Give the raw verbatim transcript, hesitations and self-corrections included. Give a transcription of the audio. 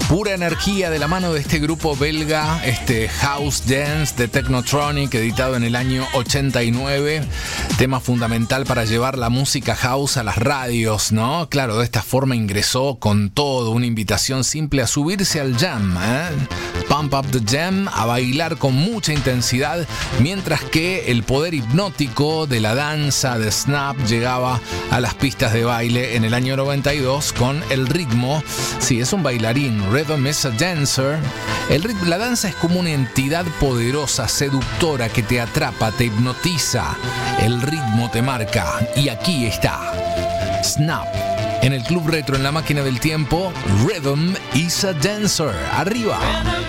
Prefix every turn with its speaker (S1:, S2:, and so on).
S1: Pura energía de la mano de este grupo belga, este House Dance de Technotronic, editado en el año ochenta y nueve. Tema fundamental para llevar la música house a las radios, ¿no? Claro, de esta forma ingresó con todo, una invitación simple a subirse al jam, ¿eh? Pump up the jam, a bailar con mucha intensidad, mientras que el poder hipnótico de la danza de Snap llegaba a las pistas de baile en el año noventa y dos con el ritmo. Sí, es un bailarín, Rhythm is a dancer. El ritmo, la danza es como una entidad poderosa, seductora, que te atrapa, te hipnotiza. El ritmo te marca. Y aquí está Snap. En el Club Retro, en la máquina del tiempo, Rhythm is a dancer. Arriba.